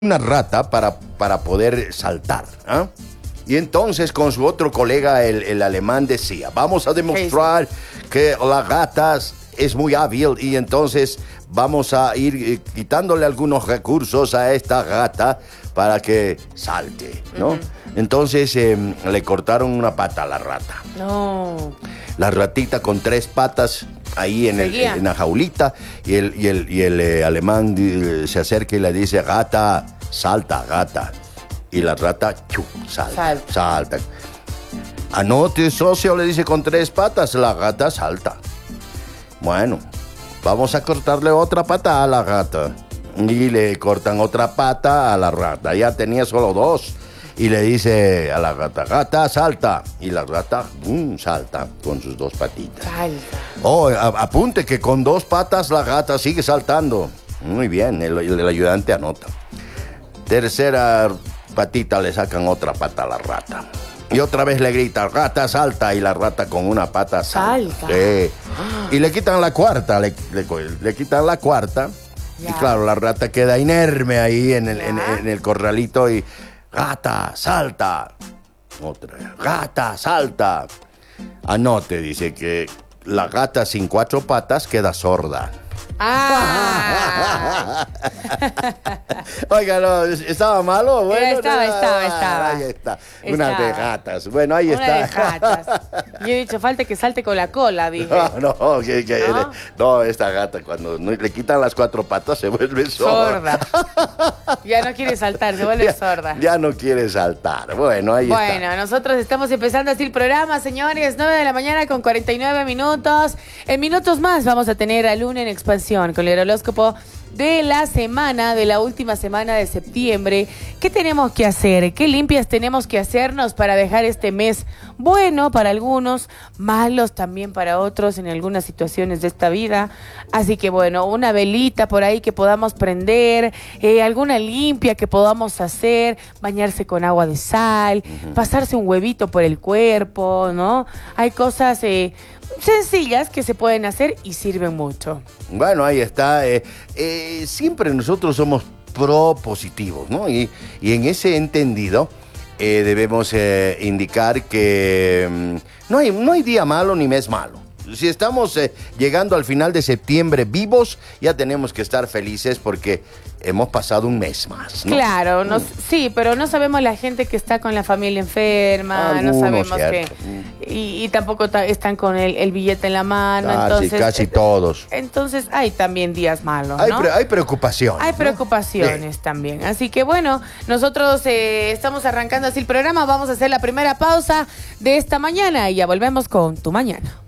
una rata para poder saltar, ¿ah? Y entonces con su otro colega, el alemán, decía, vamos a demostrar que la gata es muy hábil y entonces vamos a ir quitándole algunos recursos a esta gata para que salte, ¿no? Uh-huh. Entonces le cortaron una pata a la rata. No. La ratita con 3 patas ahí en la jaulita y el alemán se acerca y le dice, gata, salta, gata. Y la rata, salta. Anote, socio, le dice, con 3 patas, la gata salta. Bueno, vamos a cortarle otra pata a la gata. Y le cortan otra pata a la rata. Ya tenía solo 2. Y le dice a la gata, gata, salta. Y la rata, salta con sus 2 patitas. Salta. Oh, apunte que con 2 patas la gata sigue saltando. Muy bien, el ayudante anota. Tercera patita, le sacan otra pata a la rata. Y otra vez le grita, gata, salta. Y la rata con una pata salta. Y le quitan la cuarta, le quitan la cuarta. Ya. Y claro, la rata queda inerme ahí en el corralito y... Gata, salta. Otra. Gata, salta. Anote, dice que la gata sin 4 patas queda sorda. Ah. Oiga, no, ¿estaba malo? Bueno, estaba. Ahí está. Una de gatas. Bueno, ahí está. Una de gatas. Yo he dicho, falta que salte con la cola, dije. No, esta gata cuando le quitan las 4 patas se vuelve sorda. Ya no quiere saltar, se vuelve sorda. Ya no quiere saltar. Bueno, ahí está. Bueno, nosotros estamos empezando así el programa, señores. 9 de la mañana con 49 minutos. En minutos más vamos a tener a Luna en Expansión con el horóscopo de la semana, de la última semana de septiembre. ¿Qué tenemos que hacer? ¿Qué limpias tenemos que hacernos para dejar este mes bueno para algunos, malos también para otros en algunas situaciones de esta vida? Así que bueno, una velita por ahí que podamos prender, alguna limpia que podamos hacer, bañarse con agua de sal, pasarse un huevito por el cuerpo, ¿no? Hay cosas sencillas que se pueden hacer y sirven mucho. Bueno, ahí está. Siempre nosotros somos propositivos, ¿no? Y en ese entendido debemos indicar que no hay día malo ni mes malo. Si estamos llegando al final de septiembre vivos, ya tenemos que estar felices porque hemos pasado un mes más, ¿no? Claro, sí, pero no sabemos la gente que está con la familia enferma, no sabemos que... Y tampoco están con el billete en la mano. Entonces, casi todos. Entonces hay también días malos, ¿no? Hay preocupaciones. Hay preocupaciones también. Así que bueno, nosotros estamos arrancando así el programa. Vamos a hacer la primera pausa de esta mañana y ya volvemos con Tu Mañana.